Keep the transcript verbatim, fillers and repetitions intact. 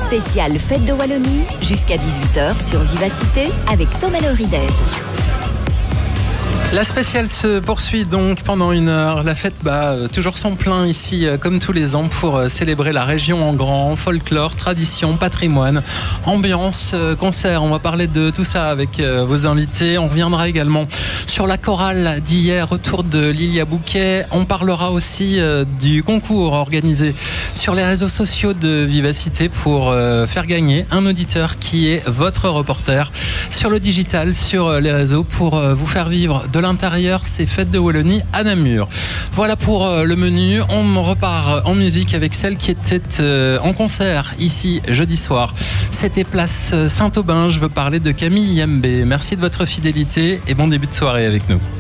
spéciale Fête de Wallonie jusqu'à dix-huit heures sur Vivacité avec Thomas Loridez. La spéciale se poursuit donc pendant une heure. La fête bat toujours son plein ici, comme tous les ans, pour célébrer la région en grand. Folklore, tradition, patrimoine, ambiance, concert. On va parler de tout ça avec vos invités. On reviendra également sur la chorale d'hier autour de Lilia Bouquet. On parlera aussi du concours organisé sur les réseaux sociaux de Vivacité pour faire gagner un auditeur qui est votre reporter sur le digital, sur les réseaux, pour vous faire vivre de l'intérieur ces fêtes de Wallonie à Namur. Voilà pour le menu. On repart en musique avec celle qui était en concert ici jeudi soir. C'était place Saint-Aubin. Je veux parler de Camille Yambé. Merci de votre fidélité et bon début de soirée avec nous.